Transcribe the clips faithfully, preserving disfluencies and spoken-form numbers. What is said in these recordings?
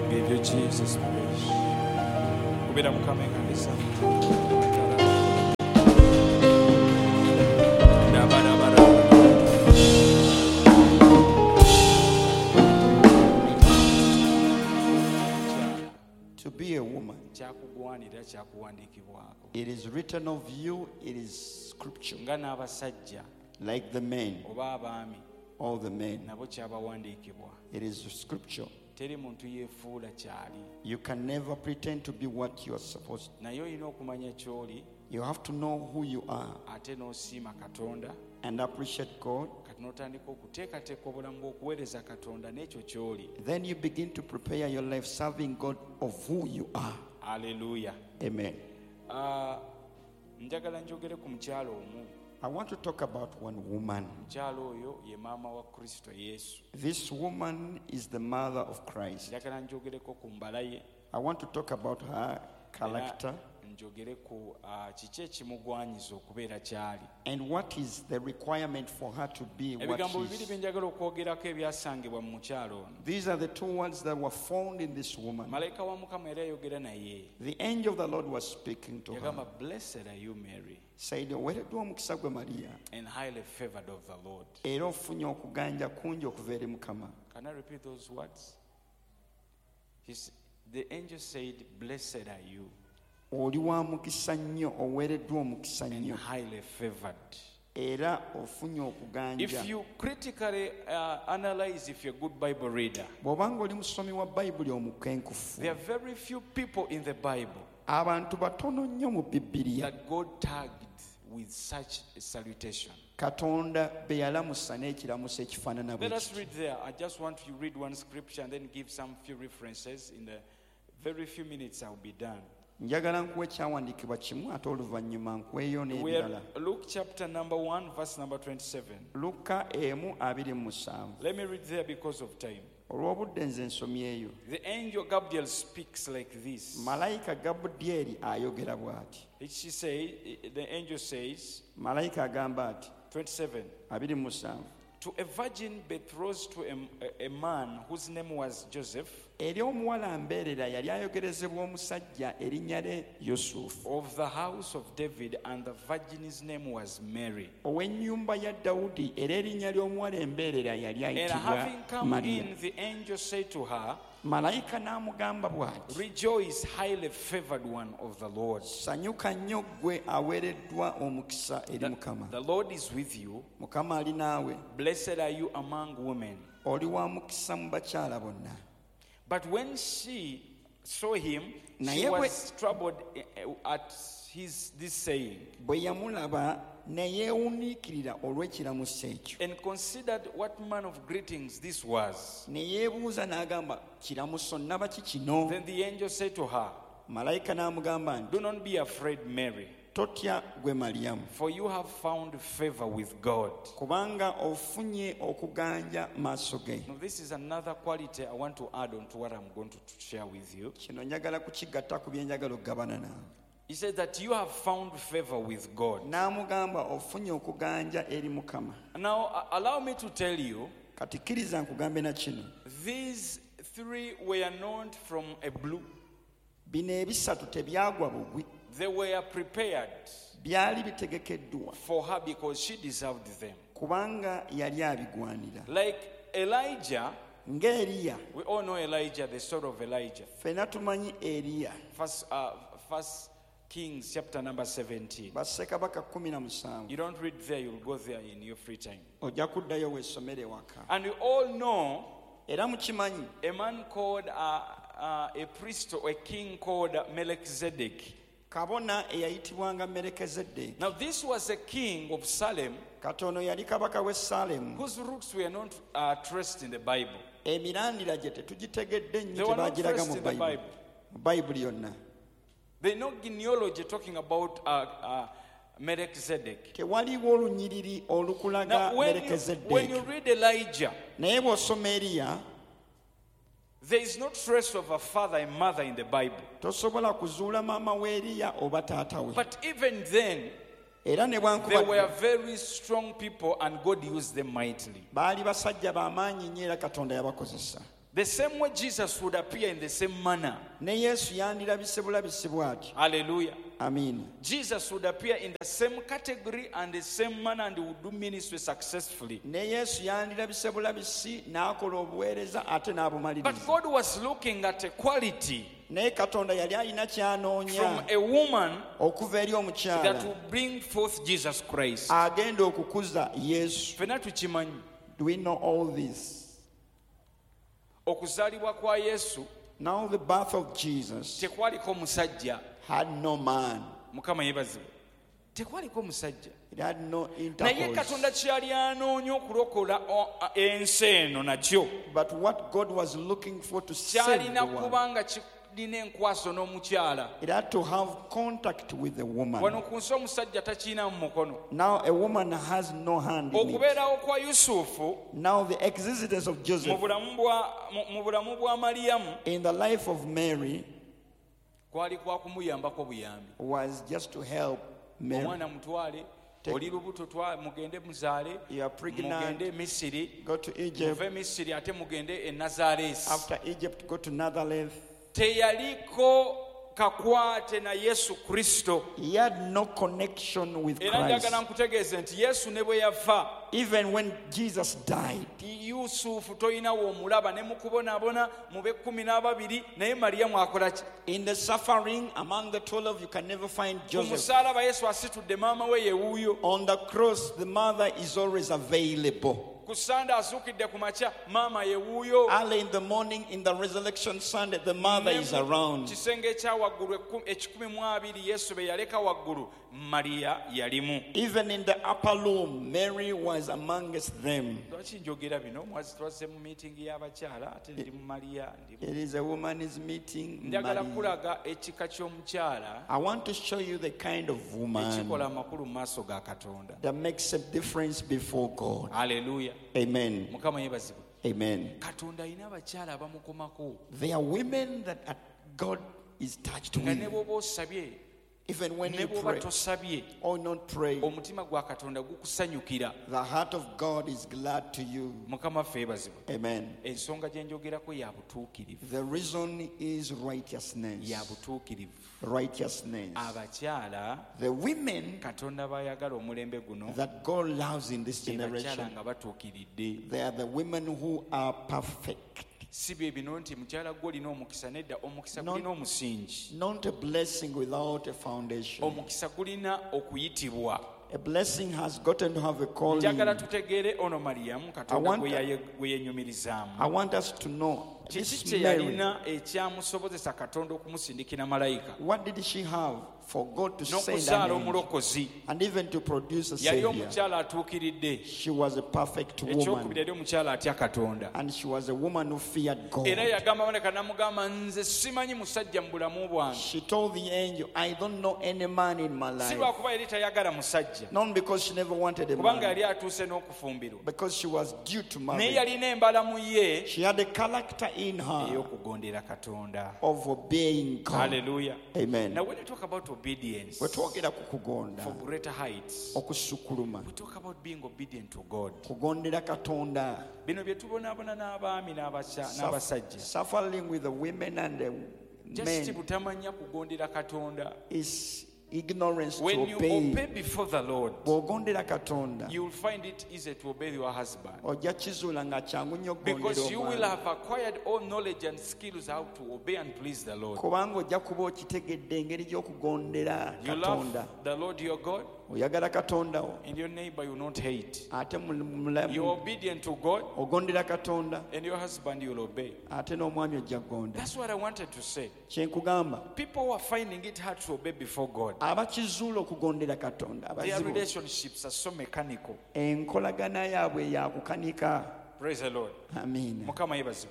Give you Jesus praise. Kubira mukame kanisa. To be a woman, Kyakugwanira kyakuwandiikibwako. it is written of you, it is scripture. Nga n'abasajja Like the men, oba abaami all the men, nabo kyabawandiikibwa. it is scripture. Teri muntu yeefuula kyali. You can never pretend to be what you are supposed to. Naye olina okumanya ky'oli You have to know who you are ate n'osiima Katonda and appreciate God. kati n'otandika okuteekateeka obulamu bw'okuweereza Katonda n'ekyo ky'oli. Then you begin to prepare your life serving God of who you are. Haleluya. Amen. Ah, njagala njogere ku mukyalo omu. I want to talk about one woman. Mukyalo oyo ye maama wa Kristo Yesu. This woman is the mother of Christ. Njagala njogereko ku mbala ye. I want to talk about her character Njogere ku ah, kiki ekimugwanyiza okubeera kyali. and what is the requirement for her to be what Ebigambo she bibiri is. bye njagala okwogeraako ebyasangibwa mu mukyalo ono. These are the two words that were found in this woman. Malayika wa Mukama era yayogera naye. The angel of the Lord was speaking to her. Yagamba, blessed are you Mary, Said, "Oweereddwa omukisa gwe Maria, and highly favored of the Lord." era ofunye okuganja kungi okuva eri Mukama." Can I repeat those words? He's, the angel said, blessed are you, Oli wa mukisa nnyo, oweereddwa omukisa and nnyo, highly favored. era ofunye okuganja. If you critically uh, analyze, if you're a good Bible reader, Bw'obanga oli musomi wa Bayibuli omukenkufu, there are very few people in the Bible abantu batono nnyo mu Bibiliya that God tagged with such a salutation. Katonda be yalamusa n'ekiramuso ekifaanana bwe Let us kityo. read there. I just want to read one scripture and then give some few references. In the very few minutes, I'll be done. Njagala nkuwa ekyawandiikibwa kimu ate oluvannyuma nkuweeyo We are n'ebirala. Luke chapter number one, verse number twenty-seven. Luka emu abiri mu musanvu. Let me read there because of time. Olw'obudde nze nsomyeyo. The angel Gabriel speaks like this. Malayika Gabudyeri ayogera bw'ati. She say, the angel says, Malayika agamba ati twenty-seven, abiri mu musanvu. to a virgin betrothed to a, a, a man whose name was Joseph, Eri omuwala mbeerera yali ayogerezebwa omusajja erinnya lye Yusufu, of the house of David, and the virgin's name was Mary. ow'ennyumba ya Dawudi, era erinnya ly'omuwala embeerera yali And ayitibwa having come Mariya. in, the angel said to her, Malayika n'amugamba bw'ati, rejoice, highly favored one of the Lord. sanyuka nnyo ggwe aweereddwa omukisa eri The, Mukama. the Lord is with you. Mukama ali naawe, Blessed are you among women. oli wa mukisa mu bakyala bonna. But when she saw him, she Naye was troubled at his this saying, Bwe yamulaba ne yeewuniikirira olw'ekiramuso ekyo, and considered what manner of greetings this was. ne yeebuuza n'agamba, kiramuso nnaba ki kino? Then the angel said to her, Malayika n'amugamba nti, do not be afraid, Mary, totya gwe Maliyamu, for you have found favor with God. kubanga ofunye okuganja maaso ge. Now, this is another quality I want to add on to what I'm going to share with you. Kino njagala kukigatta ku bye njagala okugabana naawe. He said that you have found favor with God. N'amugamba ofunye okuganja eri Mukama. Now, uh, allow me to tell you, Kati kkiriza nkugambe na kino. these three were not from a blue. Bino ebisatu tebyagwa bugwi, They were prepared byali bitegekeddwa for her because she deserved them. kubanga yali abigwanira. Like Elijah, Nga Eriya, we all know Elijah, the story of Elijah. ffenna tumanyi Eriya, First, uh, First Kings chapter number seventeen. bassekabaka kumi na musanvu. You don't read there, you'll go there in your free time. Ojja kuddayo weesomere waka. And we all know Era mukimanyi a man called, uh, uh, a priest or a king called Melchizedek. kabona eyayitibwanga Merekezeddeeki. Now, this was a king of Salem Katono yali kabaka w'e Saalemu. whose roots were not uh, traced in the Bible. Emirandira gye tetugitegedde They nnyo were not tebagiraga traced mu in the Bayibuli. Bible. Mu Bayibuli yonna. There is no genealogy talking about uh, uh, Melchizedek. Tewaliwo olunyiriri olukulaga Now, when you, when you Merekezeddeeki. read Elijah, Naye bw'osoma Eriya, there is no trace of a father and mother in the Bible. tosobola kuzuula maama w'Eriya oba taata we. But even then, Era ne they were bwankubadde very strong people and God used them mightily. baali basajja b'amaanyi nnyo era Katonda yabakozesa. The same way Jesus would appear in the same manner. ne yesu yandirabise bulabisi bw'atyo. Hallelujah. Amiina. Jesus would appear in the same category and the same manner and would do ministry successfully. ne yesu yandirabise bulabisi n'akola obuweereza ate n'abumaliriza. But God was looking at a quality naye katonda yali alina from ky'anoonya a woman okuva eri that omukyala will bring forth Jesus Christ. agenda okukuza yesu. Fena tukimanyi Do we know all this? okuzaalibwa kwa Yesu Now the birth of Jesus tekwaliko musajja. had no man. Mukama yeebazibwe. Tekwaliko musajja. It had no Naye intercourse. Katonda kyali anoonya okulokola o- a- ensi eno nakyo But what God was looking for to save kyalina the world, kuba nga kirina enkwaso n'omukyala. it had to have contact with the woman. Wano ku nsi omusajja takiina mu mukono. Now a woman has no hand in it. Okubeerawo kwa Yusufu Now the existence of mu Joseph bulamu bwa mu- mu bulamu bwa Maliyamu in the life of Mary kwali kwa kumuyambako buyambi. was just to help Mary. Omwana mutwale, oli lubuto twa mugende muzaale, You are pregnant, mugende Misiri, go to Egypt. muve Misiri ate mugende e Nazaaleesi. After Egypt, go to Nazareth. Teyaliko kakwate na Yesu Kristo. He had no connection with Era Christ. njagala nkutegeeze nti Yesu ne bwe yafa, Even when Jesus died, Yusufu toyinawo omulaba ne mu kubonaabona mu b'ekkumi n'ababiri, naye Maliyamu akola ki? in the suffering among the twelve, you can never find Ku Joseph. musaalaba Yesu asitudde maama we ye wuuyo. On the cross, the mother is always available. Ku Sande azuukidde ku makya, maama ye wuuyo. Early in the morning, in the resurrection Sunday, the mother is Ne mu around. kisenge ekya waggulu ekku- ekikumi mu abiri Yesu be yaleka waggulu, Mariya yalimu. Even in the upper room, Mary was amongst them. Lwaki njogera bino? Mwazi twazze mu miitingi y'abakyala ate ndi mu Mariya ndi mu- It is a woman's meeting. njagala Mary. kulaga ekika ky'omukyala I want to show you the kind of woman ekikola amakulu mu maaso ga Katonda. that makes a difference before God. Haleluya. Amen. Mukama yeebazibwe. Amen. Katonda alina abakyala abamukomako There are women that are- God is touched nga ne with. bw'oba osabye Even when ne you bw'oba pray tosabye, or not pray, omutima gwa Katonda gukusanyukira. the heart of God is glad to you. Mukama ffe yeebazibwe. Amen. Ensonga gye njogerako ya butuukirivu. The reason is righteousness. Ya butuukirivu. Righteousness. Abakyala The women Katonda bayagala omulembe guno, that God loves in this be bakyala generation, nga batuukiridde. they are the women who are perfect. Si bye bino nti mukyala gwe olina omukisa, nedda omukisa No. gulina omusingi. Not a blessing without a foundation. Omukisa gulina okuyitibwa. A blessing has gotten to have a calling. Njagala tutegeere ono Maliyamu Katonda want- gwe yaye- gwe yenyumirizaamu. I want us to know Kiki this kye Mary, yalina ekyamusobozesa Katonda okumusindikira malayika what did she have for God to send n'okuzaala an angel omulokozi? and even to produce a Yali savior? omukyala atuukiridde. She was a perfect woman, Ekyokubiri yali omukyala atya Katonda. and she was a woman who feared God. Era yagamba Maleka n'amugamba, nze simanyi musajja mu bulamu bwange. She told the angel, I don't know any man in my Si life. lwakuba yali tayagala musajja, Not because she never wanted a kubanga man, yali atuuse n'okufumbirwa. because she was due to Naye marry. yalina embala mu ye She had a character in her ey'okugondera Katonda. of obeying God. Hallelujah. Amen. Now when you talk about obedience Bwe twogera ku kugonda, for greater heights, okusukuluma, we talk about being obedient to God. kugondera Katonda, Bino bye tubonaabona n'abaami n'abasya- Suff- n'abasajja. suffering with the women and the Just men butamanya kugondera Katonda. is ignorance to When you obey. obey before the Lord, Bw'ogondera Katonda, you will find it easy to obey your husband. ojja kizuula nga kyangu nnyo Because you will okugondera have acquired all knowledge and skills how to obey and please the Lord. kubanga ojja kuba okitegedde engeri gy'okugondera You Katonda. love the Lord your God, Oyagala Katonda wo, and your neighbor you will not hate. ate mu- mu- You're obedient to God, ogondera Katonda, and your husband you will obey. ate n'omwami ojja kugonda. That's what I wanted to say. Kye nkugamba, People who are finding it hard to obey before God, abakizuula okugondera Katonda, their abazibu, relationships are so mechanical. enkolagana yaabwe yakukanika. Praise the Lord. Amiina. Mukama yeebazibwe.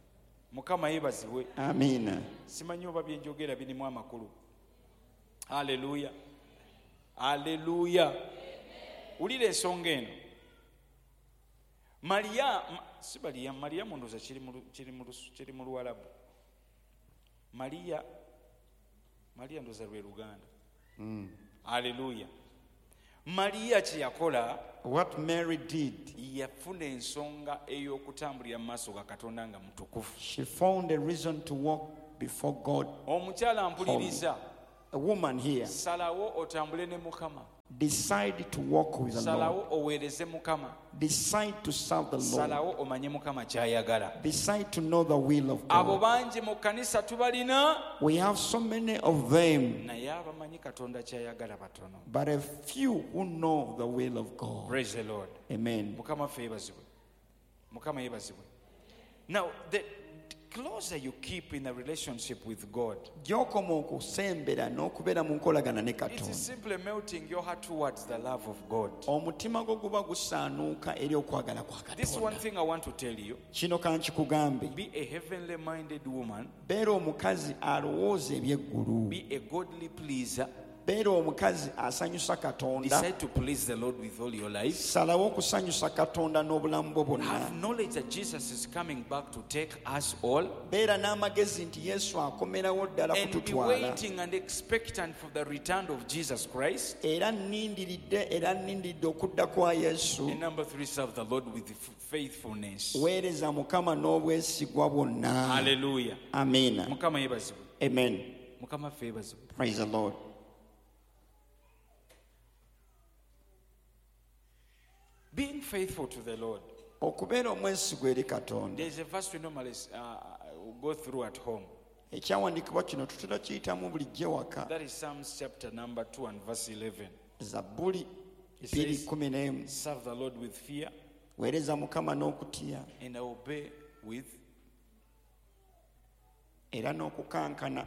Mukama yeebazibwe. Amiina. Simanyi oba bye njogera birimu amakulu. Haleluya. Haleluya. Wulira ensonga eno. Mariya, ma- si Mariya, Mariya ndowooza kiri mu lu- kiri mu lu- kiri mu Luwalabu. Mariya, Mariya ndowooza lwe Luganda. Haleluya. Mariya kye yakola, what Mary did, yafuna ensonga ey'okutambulira mu maaso ga Katonda nga mutukufu. she found a reason to walk before God. Omukyala mpuliriza, A woman here salawo otambule ne Mukama. decide to walk with the Lord. Salawo oweereze Mukama. Decide to serve the Lord. Salawo omanye Mukama ky'ayagala. Decide to know the will of Abo God. bangi mu kkanisa tubalina, We have so many of them, naye abamanyi Katonda ky'ayagala batono. but a few who know the will of God. Praise the Lord. Amen. Mukama ffe yeebazibwe. Mukama yeebazibwe. Now, the closer you keep in a relationship with God, Gy'okoma okusembera n'okubeera mu nkolagana ne it is Katonda, simply melting your heart towards the love of God. omutima gwo guba gusaanuuka eri okwagala kwa This one Katonda. thing I want to tell you, Kino kankikugambe, be a heavenly minded woman, beera omukazi alowooza eby'eggulu, be a godly pleaser, beera omukazi asanyusa Katonda, decide to please the Lord with all your life. salawo okusanyusa Katonda n'obulamu bwo bwonna, Have knowledge that Jesus is coming back to take us all, beera n'amagezi nti Yesu akomerawo ddala and be kututwala, waiting and expectant for the return of Jesus Christ. era nnindiridde era nnindiridde okudda kwa Yesu. And number three, serve the Lord with f- faithfulness. Weereza Mukama n'obwesigwa bwonna. Hallelujah. Amiina. Mukama yeebazibwe. Amen. Mukama ffe yeebazibwe. Praise the Lord. Being faithful to the Lord. Okubeera omwesigwa eri Katonda. There's a verse we normally uh, go through at home. Ekyawandiikibwa kino tutera kiyitamu bulijjo waka. That is Psalms chapter number two and verse eleven. Zabbuli It bbiri says, kumi n'emu. serve the Lord with fear Weereza Mukama n'okutya and obey with. era n'okukankana.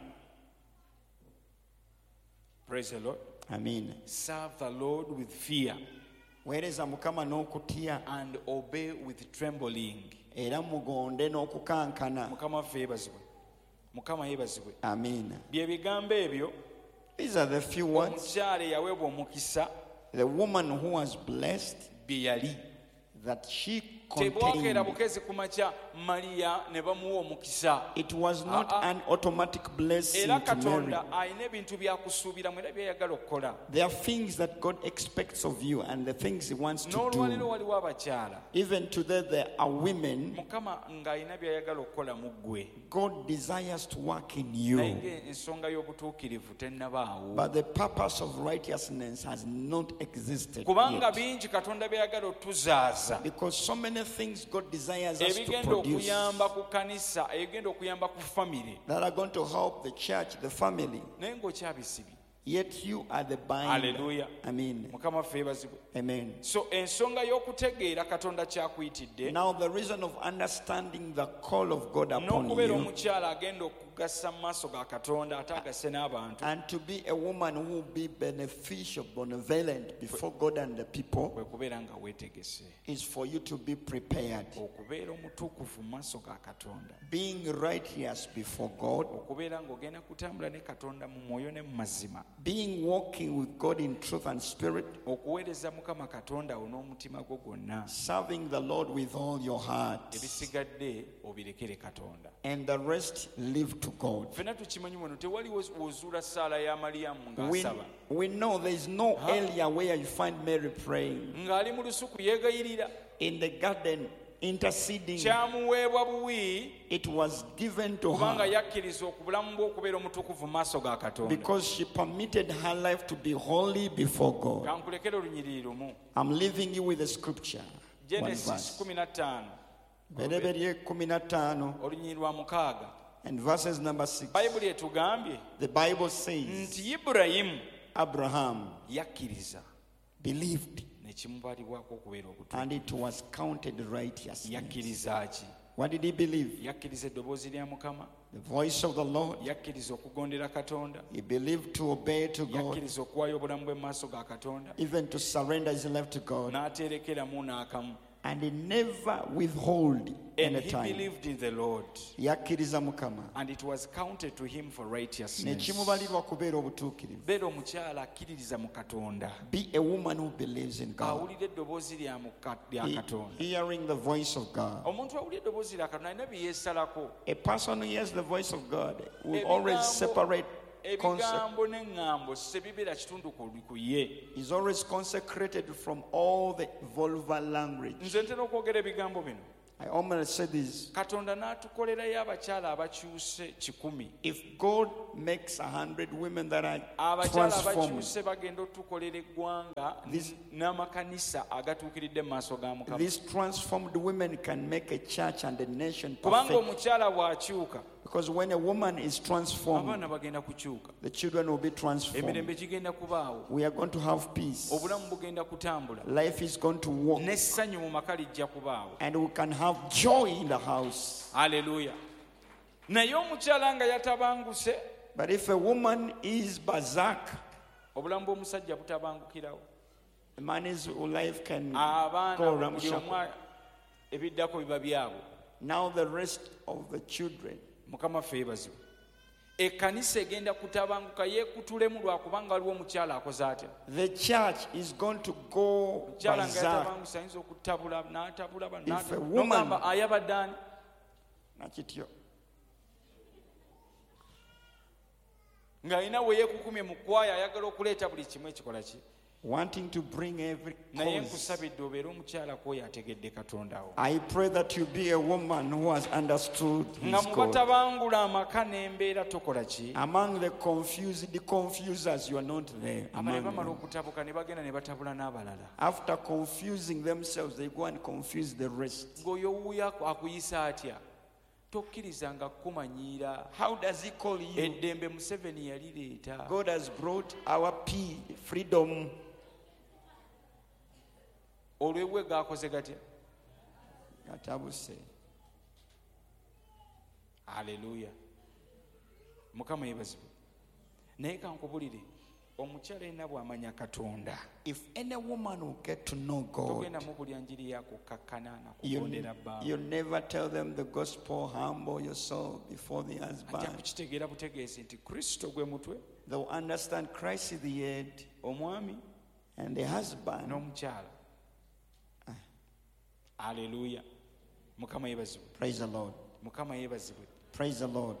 Praise the Lord. Amiina. Serve the Lord with fear Weereza Mukama n'okutya and obey with trembling. era mugonde n'okukankana. Mukama ffe yeebazibwe. Mukama yeebazibwe. Amiina. Bye bigambo ebyo These are the few words. omukyala eyaweebwa omukisa The woman who was blessed, bye yali. that she Tebwakeera contained. bukezi ku makya Mariya ne bamuwa omukisa. It was not Ah, ah. an automatic blessing Era to Mary. Katonda alina ebintu byakusuubiramu era byayagala okukola. There are things that God expects of you and the things He wants to N'olwaliro do. waliwo abakyala Even today, there are women Mukama ng'alina byayagala okukola mu ggwe. God desires to work in Naye you, ng'ensonga y'obutuukirivu tennabaawo. but the purpose of righteousness has not existed Kubanga yet. bingi Katonda byayagala otuzaaza. Because so many things God desires us to Ebigenda produce okuyamba ku kanisa, ebigenda okuyamba ku famire. that are going to help the church, the family, Naye ng'okyabisibye. yet you are the binder. Hallelujah. Amen. Mukama ffe yeebazibwe. Amen. So ensonga y'okutegeera Katonda kyakuyitidde Now, the reason of understanding the call of God upon n'okubeera you omukyala agenda okugassa mu maaso ga Katonda ate agasse n'abantu and to be a woman who will be beneficial, benevolent before God and the people kwe kubeera nga weetegese, is for you to be prepared. okubeera omutuukuvu mu maaso ga Katonda, Being righteous before God, okubeera ng'ogenda kutambula ne Katonda mu mwoyo ne mu mazima, being walking with God in truth and spirit, okuweereza Mukama Katonda wo n'omutima gwo gwonna, serving the Lord with all your heart, ebisigadde obirekere Katonda. and the rest leave to God. Ffenna tukimanyi wano tewali wozuula ssaala ya Maliyamu We, ng'asaba, we know there is no Huh? area where you find Mary praying ng'ali mu lusuku yeegayirira, in the garden, interceding. kyamuweebwa buwi It was given to kubanga her yakkiriza okubulamu bwe okubeera omutukuvu mu maaso ga Katonda. because she permitted her life to be holy before God. Kankulekere olunyiriri lumu. I'm leaving you with a scripture. One Genesis verse. kumi na ttaano Bereberye kumi na ttaano olunyiriri lwa mukaaga. and verses number six. Bayibuli etugambye The Bible says nti Ibulayimu Abraham yakkiriza believed ne kimubalibwako okubeera obutuufu. and it was counted righteousness. Yakkiriza ki? What did he believe? Yakkiriza eddoboozi lya Mukama, The voice of the Lord. yakkiriza okugondera Katonda, He believed to obey to God, yakkiriza okuwaayo obulamu bwe mu maaso ga Katonda, even to surrender his life to God, n'aterekeramu n'akamu. and he never withhold And any he time. believed in the Lord, Yakkiriza Mukama and it was counted to him for ne righteousness. kimubalirwa kubeera obutuukirivu. Beera omukyala akkiririza mu Katonda, Be a woman who believes in God, awulira eddoboozi lya Muka- lya He- Katonda. hearing the voice of God. Omuntu awulira eddoboozi lya Katonda alina bye yeesalako. A person who hears the voice of God will Ebigambo- always separate ebigambo n'eŋŋambo sebibira kitundu ku ye. He's always consecrated from all the vulgar language. Nze ntera okwogera ebigambo bino. I almost say this. Katonda n'atukolerayo abakyala abakyuse kikumi. If God makes a hundred women that are abakyala transformed, abakyuse bagenda otukolera eggwanga n'amakanisa agatuukiridde mu maaso ga Mukama. these transformed women can make a church and a nation Kubanga perfect. omukyala bw'akyuka, Because when a woman is transformed, abaana bagenda kukyuka, the children will be transformed. emirembe gigenda kubaawo, We are going to have peace. obulamu bugenda kutambula, Life is going to walk. n'essanyu mu maka lijja kubaawo. And we can have joy in the house. Haleluya. Naye omukyala nga yatabanguse, But if a woman is berserk, obulamu bw'omusajja butabangukirawo. a man's life can Abaana go buli ramshackle. omu ebiddako biba byabwe. Now the rest of the children. Mukama ffe yeebazibwe. Ekkanisa egenda kutabanguka yeekutulemu lwakubanga waliwo omukyala akoze atya. The church is going to go Omukyala nga berserk. yatabanguse ayinza okutabula n'atabula bano, If a n'atabula. woman- N'ogamba ayabadde ani? Nakityo. Ng'alina we yeekukumye mu kwaya ayagala okuleeta buli kimu ekikola ki. Wanting to bring every Naye cause. nkusabidde obeere omukyala kwoyo ategedde Katonda wo. I pray that you be a woman who has understood Nga his mu God. batabangula amaka n'embeera tokola ki. Among the confused, the confusers, you are not there. Aba ne Among bamala them. okutabuka ne bagenda ne batabula n'abalala. After confusing themselves, they go and confuse the rest. Ng'oyo wuuyo akuyisa atya? Tokkirizanga kumanyiira. How does he call you? Eddembe Museveni yalireeta. God has brought our peace, freedom. Olwebwe gaakoze gatya? Gatabuse. Haleluya. Mukama yeebazibwe. Naye kankubulire, omukyala yenna bw'amanya Katonda, If any woman will get to know God, togenda mu buli njiri yakukakkana na you, kugondera bbaaba. you never tell them the gospel, humble yourself before the Ajja husband. kukitegeera butegeezi nti Kristo gwe mutwe, They'll understand Christ is the head omwami and the husband. n'omukyala. Haleluya. Mukama yeebazibwe. Praise the Lord. Mukama yeebazibwe. Praise the Lord.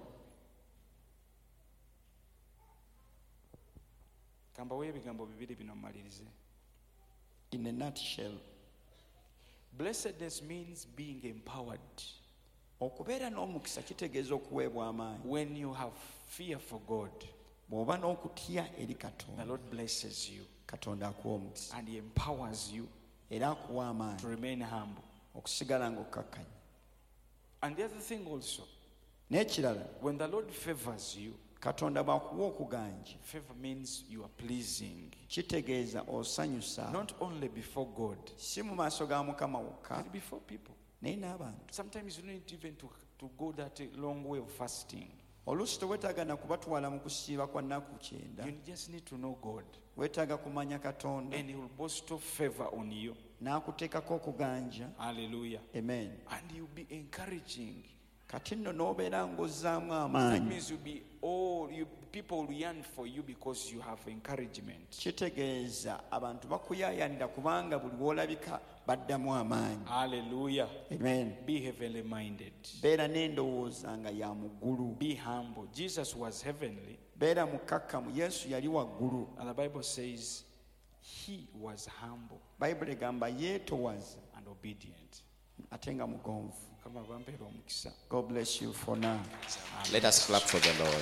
Kambawo ebigambo bibiri bino mmalirize. In a nutshell, Blessedness means being empowered. okubeera n'omukisa kitegeeza okuweebwa amaanyi. When you have fear for God, Bw'oba n'okutya eri the Katonda, Lord blesses you Katonda akuwa omukisa and He empowers you era akuwa to amaanyi remain humble. okusigala ng'okkakkanya. And the other thing also, N'ekirala, when the Lord favors you, Katonda bw'akuwa okuganja, favor means you are pleasing, kitegeeza osanyusa not only before God, si mu maaso ga Mukama wokka, but before people. naye n'abantu. Sometimes you don't need even to, to go that long way of fasting. Oluusi teweetaaga na kubatwala mu kusiiba kwa nnaku kyenda. You just need to know God, Weetaaga kumanya Katonda and He will bestow favor on you. n'akuteekako okuganja. Hallelujah. Amen. And you'll be encouraging. Kati nno n'obeera ng'ozzaamu That amaanyi, means you'll be all you people will yearn for you because you have encouragement. kitegeeza abantu bakuyaayanira kubanga buli w'olabika baddamu amaanyi. Hallelujah. Amen. Be heavenly minded. Beera n'endowooza nga ya muggulu. Be humble. Jesus was heavenly, Beera mukkakkamu. Yesu yali waggulu. and the Bible says He was humble Bayibuli egamba yeetowaza and obedient. ate nga mugonvu. Kama bampeera omukisa. God bless you for now. Let us clap for the Lord.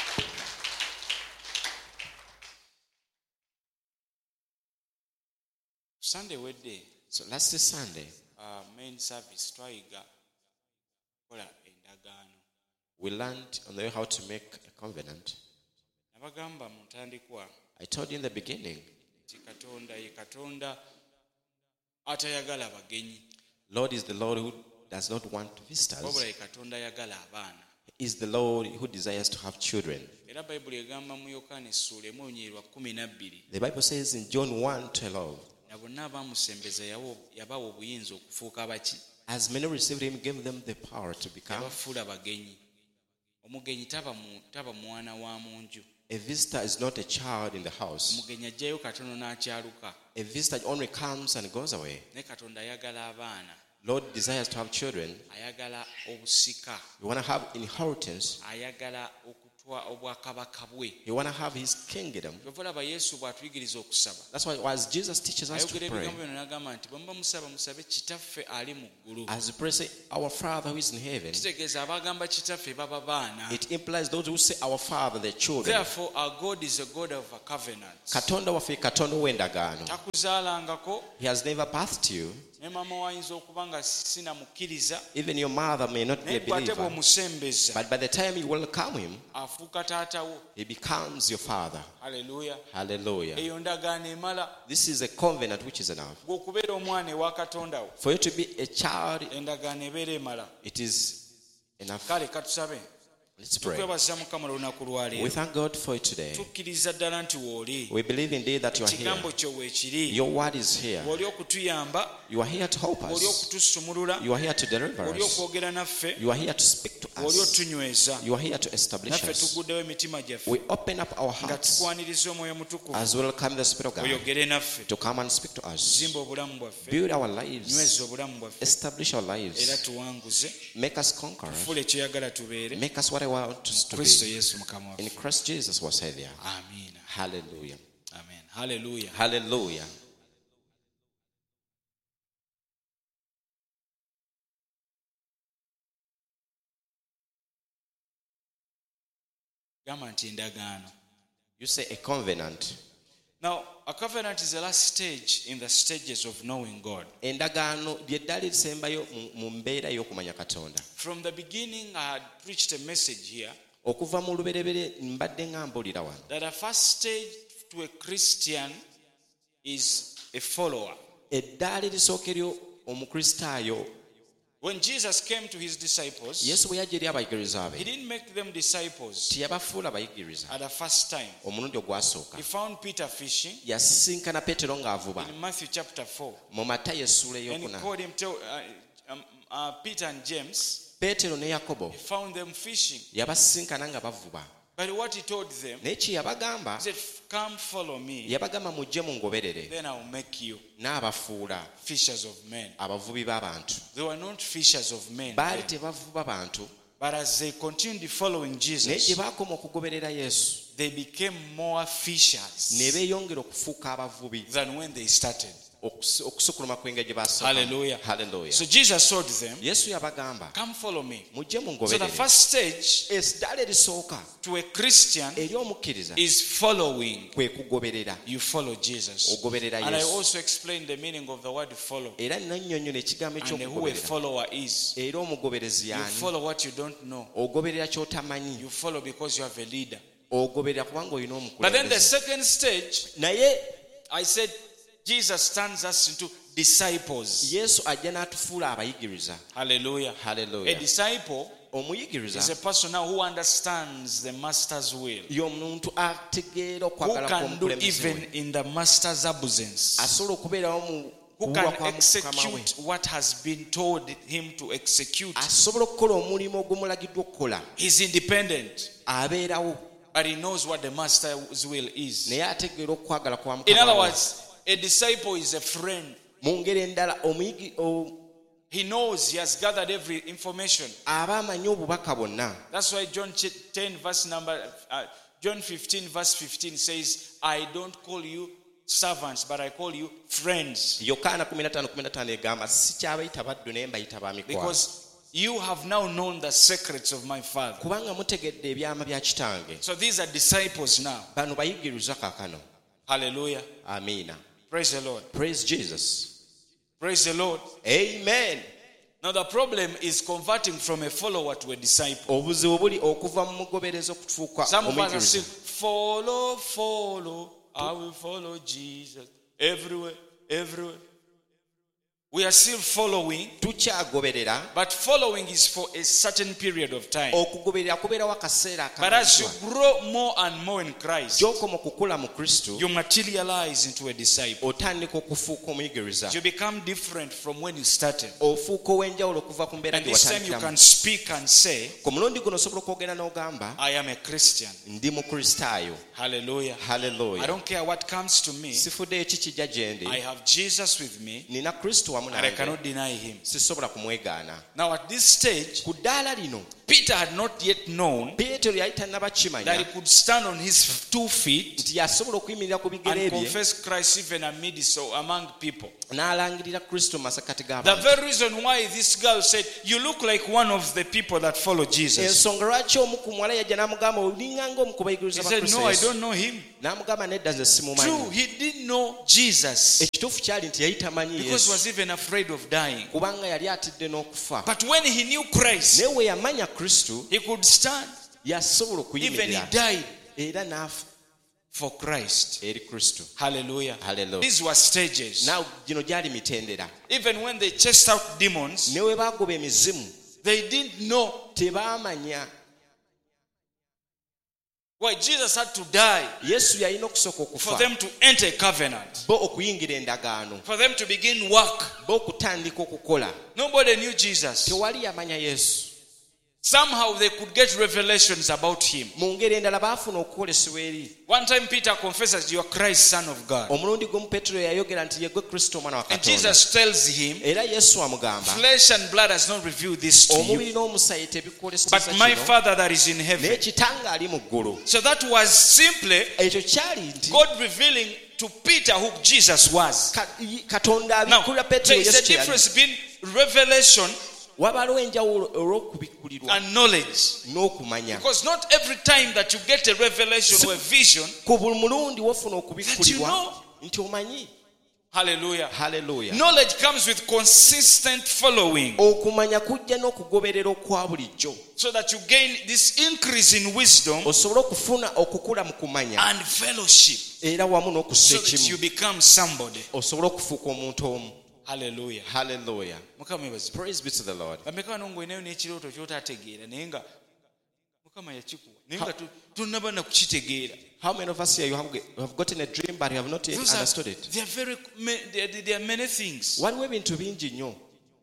Sunday wedde, So last Sunday, uh, main service twayiga kola endagaano. we learned on the way how to make a covenant. Nabagamba mu ntandikwa I told you in the beginning, nti Katonda ye Katonda atayagala bagenyi. Lord is the Lord who does not want Wabula visitors. ye Katonda ayagala abaana. He is the Lord who desires to have children. Era Bayibuli egamba mu Yokaana essuula emu olunyiriri kumi na bbiri, The Bible says in John one twelve, na bonna abaamusembeza yawo- yabawa obuyinza okufuuka baki, as many received him, gave them the power to become. yabafuula bagenyi. Omugenyi taba mu- taba mwana wa mu nju. A visitor is not a child in the house. Omugenyi ajjayo katono n'akyaluka. A visitor only comes and goes away. Ne Katonda ayagala abaana, Lord desires to have children. ayagala obusika, We want to have inheritance. ayagala okutuuka okutwa obwakabaka bwe. You want to have his kingdom. Olaba Yesu bw'atuyigiriza okusaba. That's why as Jesus teaches us to Ayogera pray, ebigambo bino n'agamba nti bwe muba musaba musabe kitaffe ali mu ggulu. as we pray, say, our Father who is in heaven, Kitegeeza abagamba kitaffe baba baana. it implies those who say our Father, the children. Therefore our God is a God of a covenant. Katonda waffe Katonda w'endagaano. Takuzaalangako He has never birthed you. ne mama wayinza okuba nga sinamukkiriza Even your mother may not be naye a gwate believer. bw'omusembeza But by the time you welcome him, afuuka taatawo. he becomes your father. Haleluya. Hallelujah. Eyo ndagaano emala This is a covenant which is enough. gw'okubeera omwana ewa Katonda wo. For you to be a child, Endagaano ebeera emala. it is enough. Kale katusabe. Let's pray. Tukwebaza Mukama olunaku lwa We leero. thank God for it today. Tukkiriza ddala nti w'oli. We believe indeed that you are here. Ekigambo kyo weekiri. Your word is here. W'oli okutuyamba. You are here to help W'oli us. okutusumulula. You are here to deliver W'oli us. okwogera naffe. You are here to speak to W'oli us. otunyweza. You are here to establish Naffe us. tuguddewo emitima gyaffe. We open up our Nga hearts tukwaniriza omwoyo mutukuvu. as we welcome the Spirit of God Oyogere naffe. to come and speak to us. Zimba obulamu bwaffe. Build our lives. Nyweza obulamu bwaffe. Establish our Era lives. tuwanguze. Make us conquerors. Tufuule kyoyagala tubeere. Make us what I want us to Kristo be. Yesu Mukama In waffe. Christ Jesus was Savior. Amiina. Hallelujah. Amen. Hallelujah. Hallelujah. Gamba nti endagaano. You say a covenant. Now, a covenant is the last stage in the stages of knowing God. Endagaano ly'eddaala erisembayo mu- mu mbeera y'okumanya Katonda. From the beginning, I had preached a message here Okuva mu luberebere mbadde nga mbuulira wano. that the first stage to a Christian is a follower. Eddaala erisookeryo omukristaayo, When Jesus came to his disciples, Yesu bwe yajja eri abayigiriza he be, didn't make them disciples teyabafuula bayigiriza. at the first time. Omulundi ogwasooka He found Peter fishing yasisinkana Peetero ng'avuba in Matthew chapter four. mu Matayo essuula And he ey'okuna. called him, tell, uh, um, uh, Peter and James. Peetero ne Yakobo He found them fishing. yabasisinkana nga bavuba. But what he told them, Naye kye yabagamba, he said, come follow me, yabagamba mujje mungoberere, then I'll make you n'abafuula fishers of men. abavubi b'abantu. They were not fishers of men, Baali then. tebavuba bantu, But as they continued following naye Jesus, gye baakoma okugoberera Yesu they became more fishers ne beeyongera okufuuka abavubi than when they started. Okus- okusukuluma kw'engeri gye baasooka. Hallelujah. Hallelujah. So Jesus told them, Yesu yabagamba come follow me. mujje So the mungoberere. first stage Eddaala erisooka to a Christian eri omukkiriza is following. kwe kugoberera. You follow Jesus. Ogoberera And I Yesu. also explained the meaning of the word follow. Era nannyonnyola ekigambo And who a eky'okugoberera. follower is. Era omugoberezi You y'ani? follow what you don't know. Ogoberera ky'otamanyi. You follow because you have a leader. Ogoberera kubanga olina But then the omukulembeze. second stage, Naye I said, Jesus turns us into disciples. Yesu ajja n'atufuula abayigiriza. Hallelujah. A Hallelujah. disciple Omuyigiriza is a person now who understands the master's will, y'omuntu ategeera who okwagala can do kw'omukulembeze even we. in the master's absence, Asobola okubeerawo mu who kuwuba can kwa Mukama we. execute what has been told him to execute. Asobola okukola omulimu ogumulagiddwa okukola. He's independent, Abeerawo but he knows what the master's will is. naye ategeera okwagala kwa In other Mukama we. words, a disciple is a friend. Mu ngeri endala omuyigi o- He knows he has gathered every information. aba amanyi obubaka bwonna. That's why John ten verse number uh, John fifteen verse fifteen says, I don't call you servants, but I call you friends, Yokaana kumi na ttaano kumi na ttaano egamba sikyabayita baddu naye mbayita ba mikwano. because you have now known the secrets of my Father. Kubanga mutegedde ebyama bya kitange. So these are disciples now. Bano bayigiriza kaakano. Hallelujah. Amiina. Praise the Lord. Praise Jesus. Praise the Lord. Amen. Now the problem is converting from a follower to a disciple. Obuzibu buli okuva mu mugobereza okufuuka Some of us are saying, omuyigiriza. follow, follow, I will follow Jesus everywhere, everywhere. We are still following, Tukyagoberera, but following is for a certain period of time. okugoberera kubeerawo akaseera But as you akamaddwa. grow more and more in Christ, Gy'okoma okukula mu Kristo, you materialize into a disciple. otandika okufuuka omuyigiriza. You become different from when you started. Ofuuka ow'enjawulo okuva ku mbeera And gye this time you watandikiramu. can speak and say, Ku mulundi guno osobola okwogera n'ogamba I am a Christian. ndi mukristaayo. Hallelujah. I Hallelujah. don't care what comes to me. Sifuddeyo ki kijja gye ndi. I have Jesus with me, Nina Kristo wamu and I nange. cannot deny him. Sisobola kumwegaana. Now at this stage, Ku ddaala lino Peter had not yet known Peetero yali tannaba that he kimanya could stand on his two feet nti yasobola okuyimirira ku bigere and bye confess Christ even amidst or among people. n'alangirira Kristo mu masekati The g'abantu. very reason why this girl said, "You look like one of the people that follow Jesus." Ensonga lwaki omu ku muwala yajja n'amugamba olinganga omu ku He bayigiriza ba said, Kristo "No, I Yesu." don't know him." N'amugamba nedda nze True, simumanyi. he didn't know Jesus Ekituufu kyali nti yali tamanyi because he Yesu was even afraid of dying. kubanga yali atidde n'okufa. But when he knew Christ, Naye we yamanya Kristo he could stand. yasobola Even he okuyimirira died era n'afa for Christ. eri Kristo. Hallelujah. Hallelujah. These were stages. Naawe gino gyali mitendera. Even when they chased out demons, Ne we baagoba emizimu they didn't know tebaamanya. why Jesus had to die Yesu yalina okusooka for okufa them to enter a covenant, bo okuyingira endagaano, for them to begin work. bo okutandika okukola. Nobody knew Jesus. Tewali yamanya Yesu. Somehow they could get revelations about him. Mu ngeri endala baafuna okukolesebwa eri. One time Peter confesses, "You are Christ, Son of God." Omulundi gumu Peetero yayogera nti ye gwe Kristo omwana wa And Katonda. Jesus tells him, Era Yesu amugamba "Flesh and blood has not revealed this to you, omubiri n'omusaayi tebikwoleseza but my kino, Father that is in naye heaven." Kitange ali mu ggulu. So that was simply Ekyo kyali nti God revealing to Peter who Jesus was. Ka- Katonda Now, abikkulira there Peetero is a Yesu kye yali. difference between revelation Wabaliwo enjawulo olw'okubikkulirwa and knowledge. n'okumanya. Because not every time that you get a revelation or a vision, Ku buli mulundi wofuna That you okubikkulirwa know. nti omanyi. hallelujah. Haleluya. Knowledge comes with consistent following, Okumanya kujja n'okugoberera okwa bulijjo. so that you gain this increase in wisdom Osobole okufuna okukula mu kumanya and fellowship, era wamu n'okussa so that you ekimu. become somebody. Osobole okufuuka omuntu omu. Hallelujah. Haleluya. Mukama yebazi. Praise be to the Lord. Bameka wano ng'olinayo n'ekirooto ky'otaategeera naye nga Mukama yakikuwa naye nga to- tonnaba na kukitegeera. How many of us here you have, you have gotten a dream but you have not yet Those are, understood it? they are very, ma- there are- there are many things. Waliwo ebintu bingi nnyo.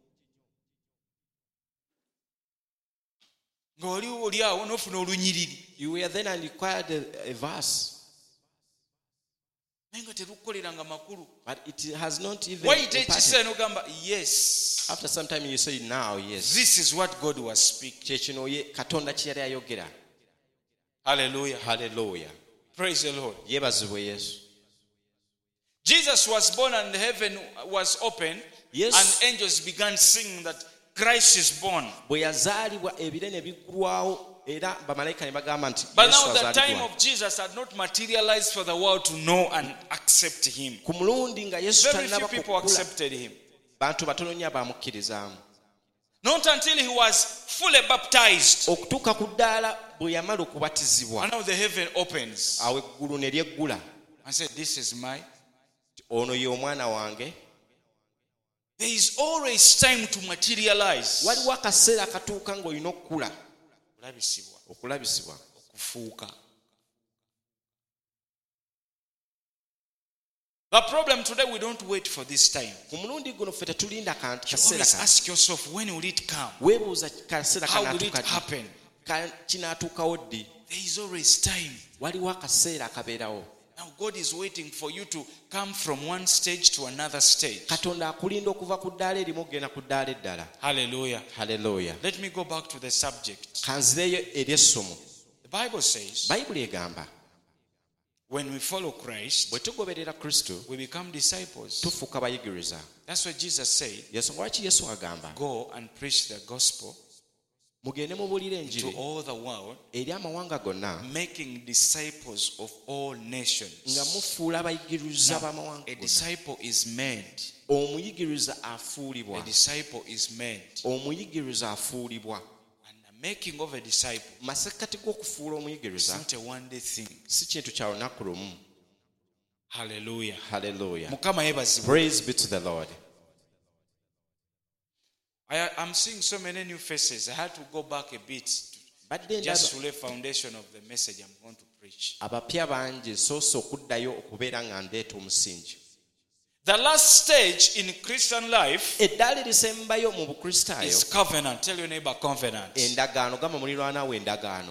Nga wali oli awo n'ofuna olunyiriri You were then and required a, a verse, naye nga terukukoleranga makulu. but it has not even Wayita imparted. ekiseera n'ogamba yes, After some time you say now, yes. this is what God was speaking. Kyekino ye Katonda kye yali ayogera. Hallelujah. Haleluya. Praise the Lord. Yeebazibwe Yesu. Jesus was born and heaven was open, Yes. and angels began singing that Christ is born. Bwe yazaalibwa ebire ne biggulwawo era bamalayika ne bagamba nti But Yesu now the time azaaliddwa. of Jesus had not materialized for the world to know and accept him. Ku mulundi nga Yesu Very few tannaba people kukula, accepted him. bantu batono nnyo abamukkirizaamu. Not until he was fully baptized. Okutuuka ku ddaala bwe yamala okubatizibwa, And now the heaven opens. awo eggulu ne lyeggula. And said, "This is my." Ono ye omwana wange. There is always time to materialize. Waliwo akaseera akatuuka ng'olina okukula, Okulabisibwa, okulabisibwa. okufuuka. The problem today, we don't wait for this time. Ku mulundi guno ffe tetulinda kantu You kaseera always kano. ask yourself, when will it come? Weebuuza kaseera How will it kanaatuuka ddi? happen? Ka- kinaatuukawo ddi? There is always time. Waliwo akaseera akabeerawo. Now God is waiting for you to come from one stage to another stage. Katonda akulinda okuva ku ddaala erimu okugenda ku ddaala eddala. Hallelujah. Haleluya. Let me go back to the subject. Kanzireyo eri essomo. The Bible says, Bayibuli egamba when we follow Christ, bwe tugoberera Kristo we become disciples. tufuuka bayigiriza. That's what Jesus said. Yensonga lwaki Yesu agamba Go and preach the gospel mugende mubuulire to enjiri all the world, eri amawanga gonna making disciples of all nga nations. mufuula abayigiriza Now, b'amawanga a gonna. disciple is made. Omuyigiriza afuulibwa. A disciple is made. Omuyigiriza afuulibwa. And the making of a disciple Mu masekkati g'okufuula is omuyigiriza not a one-day thing. si kintu kya lunaku lumu. Hallelujah. Haleluya. Mukama yebazibwe. Praise be to the Lord. I am seeing so many new faces. I had to go back a bit to, Badde just ndaba to lay foundation of the message I'm going to preach. abapya bangi soose okuddayo okubeera nga ndeeta omusingi. The last stage in Christian life Eddaala erisembayo mu is bukristaayo covenant. Tell your neighbor covenant. endagaano, gamba muliraanwa we endagaano.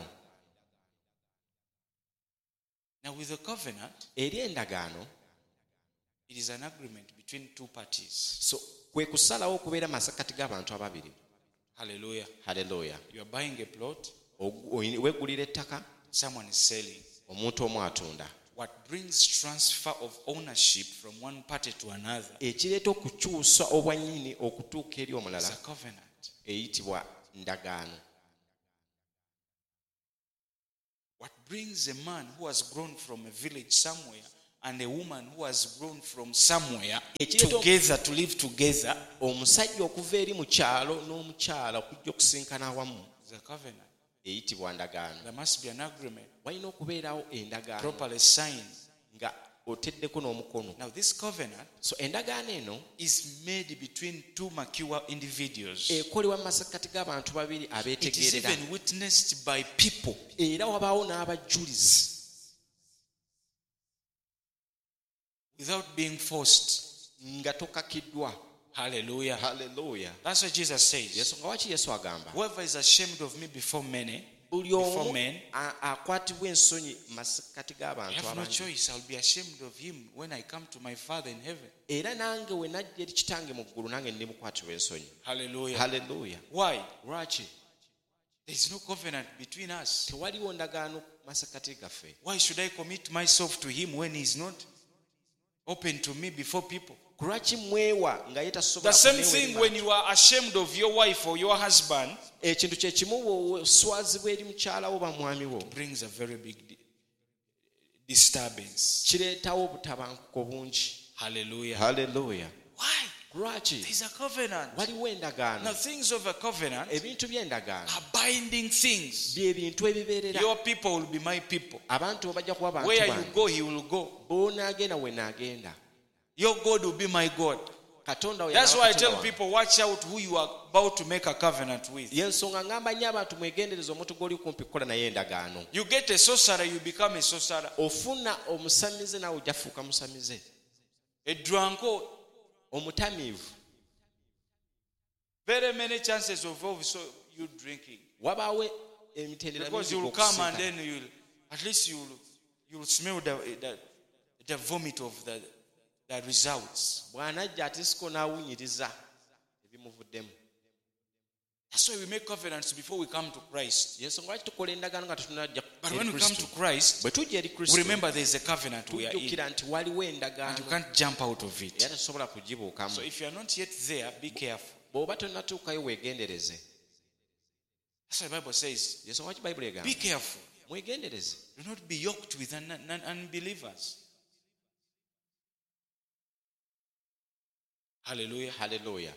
Now with the covenant, Eri endagaano it is an agreement between two parties. so kwe kusalawo okubeera masekati g'abantu ababiri. Hallelujah. Hallelujah. You are buying a plot, Weegulira ettaka, someone is selling. omuntu omu atunda. What brings transfer of ownership from one party to another Ekireeta okukyusa obwannyini okutuuka eri is omulala a covenant. eyitibwa ndagaano. What brings a man who has grown from a village somewhere and a woman who has grown from somewhere together to live together Omusajja okuva eri mu kyalo n'omukyala okujja okusinkana awamu is a covenant. eyitibwa ndagaano. There must be an agreement Walina okubeerawo endagaano properly signed. nga oteddeko n'omukono. Now this covenant So endagaano eno is made between two mature individuals. ekolebwa mu masekkati g'abantu babiri It is abeetegeerera, even witnessed by people. era wabaawo n'abajulizi Without being forced. nga tokakiddwa. Hallelujah. Haleluya. That's what Jesus says. Yesu nga waki Yesu agamba Whoever is ashamed of me before many, buli before omu men, a- akwatibwa ensonyi mu masekkati I g'abantu have no abangi. choice. I'll be ashamed of him when I come to my Father in heaven. Era nange we najja eri kitange mu ggulu nange ndimukwatibwa ensonyi. Hallelujah. Haleluya. Why? Lwaki? There is no covenant between us. Tewaliwo ndagaano mu masekkati gaffe. Why should I commit myself to him when he's not open to me before people? Lwaki mwewa nga ye The tasobola same kuneewa eri thing when bantu? you are ashamed of your wife or your husband Ekintu kye kimu bw'oswazibwa eri mukyala wo ba mwami wo brings a very big di- disturbance. kireetawo obutabanguko bungi. Hallelujah. Haleluya. Why? Lwaki? There's a covenant. Waliwo Now endagaano. things of a covenant Ebintu by'endagaano are binding things. bye bintu ebibeerera. Your people will be my people. Abantu bajja kuba bantu Where you bange. go, he will go. Bw'onaagenda we naagenda. Your God will be my God. Katonda we That's y'aba why I Katonda tell wange. people, watch out who you are about to make a covenant with. Y'ensonga ngamba nnyo abantu mwegendereze omuntu gw'oli kumpi kukola naye endagaano. You get a sorcerer, you become a sorcerer. Ofuna omusamize naawe ojja fuuka musamize. A drunkard, Omutamiivu. very many chances of also you drinking. Wabaawo emitendera Because mingi you will come and okusinga. then you'll, at least you'll, you'll smell the, the, the vomit of the, the results. Bw'anajja ate siko n'awunyiriza ebimuvuddemu. That's why we make covenants before we come to Christ. Y'ensonga lwaki tukola endagaano nga tetunajja But eri when we come to Kristo. Christ, Bwe tujja eri we Kristo remember there is a covenant we are in. tujjukira nti waliwo And you endagaano can't jump out of it. era tosobola kugibuukamu. So if you are not yet there, be careful. Bw'oba tonnatuukayo weegendereze. That's why the Bible says, Y'ensonga lwaki Bayibuli egamba be careful. mwegendereze. Do not be yoked with un- un- unbelievers. Hallelujah. Haleluya.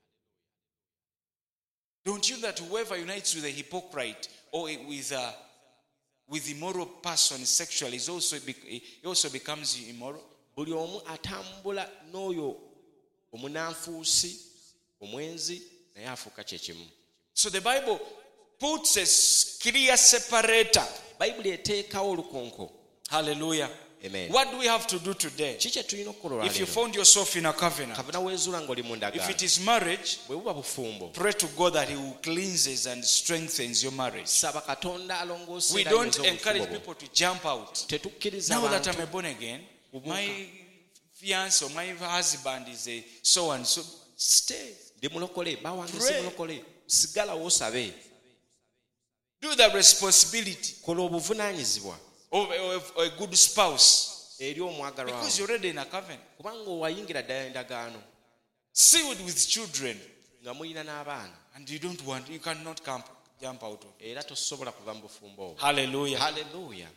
Don't you that whoever unites with a hypocrite or with a with immoral person sexually is also be, he also becomes immoral? Buli omu atambula n'oyo omunanfuusi omwenzi naye afuuka kye kimu. So the Bible puts a s- clear separator. Bayibuli eteekawo olukonko. Hallelujah. Amen. What do we have to do today? Ki kye tulina okukola If you olwaleero? found yourself in a covenant, Kavuna weezuula ng'oli mu if ndagaano. it is marriage, Bwe buba bufumbo. pray to God that He will cleanses and strengthens your marriage. Saba Katonda alongoose We era don't ayonze encourage obufumbo bwo. people to jump out. Tetukkiriza Now that abantu I'm a born again, my fiance or my husband is a so and so. Stay. ndi mulokole bawange si Pray. mulokole sigalawo osabe. Do the responsibility Kola obuvunaanyizibwa of a, of a good spouse eri omwagalwa because wo. you're already in a covenant. Kubanga owayingira ddala endagaano Sealed with children, nga mulina n'abaana and you don't want, you cannot come, jump out of it. era tosobola kuva mu bufumbo obwo. Hallelujah. Haleluya.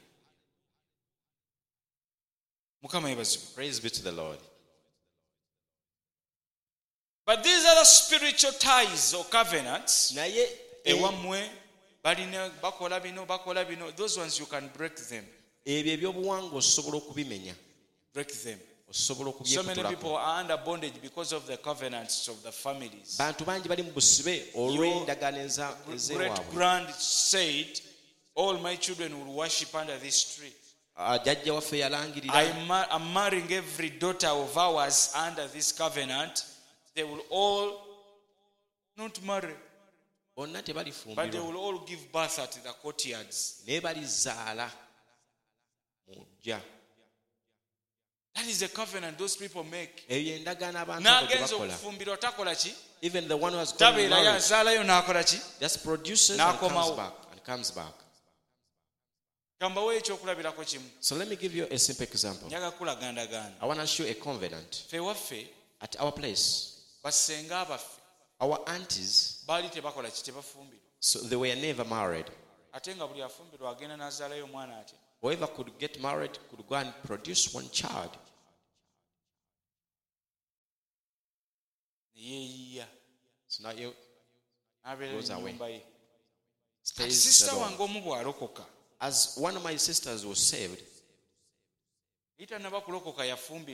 Mukama yebazibwe. Praise be to the Lord. But these are the spiritual ties or covenants. Naye Ewamwe balina bakola bino bakola bino. Those ones you can break them. ebyo ebyobuwangwa osobola okubimenya, Break them. osobola So many okubyekutulako. people are under bondage because of the covenants of the families. Bantu bangi bali mu busibe olw'endagaano eza- Great ez'ewaabwe. grand said, all my children will worship under this tree. Ah, jjajja waffe yalangirira I ma- I'm marrying every daughter of ours under this covenant. They will all not marry, bonna but they tebalifumbirwa will all give birth at the courtyards. naye balizaala mu ggya. That is the covenant those people make. eyo endagaano abantu abo gye N'agenza bakola. okufumbirwa takola ki? Even the one who has gotten Tabeerayo married azaalayo n'akola ki? just produces and comes N'akomawo. back and comes back. Kambawo ekyokulabirako kimu. So let me give you a simple example. Njaga kulagandagaana. I want to show a covenant Ffe waffe at our place. bassenga abaffe Our aunties, baali tebakola ki tebafumbirwa. so they were never married. Ate nga buli afumbirwa agenda n'azaalayo omwana atya. Whoever could get married could go and produce one child. Ne yeeyiya. So now you N'abeera Goes mu away. nnyumba ye. stays Sisita alone. wange omu bw'alokoka. As one of my sisters was saved, Yita naba kulokoka yafumbirwa.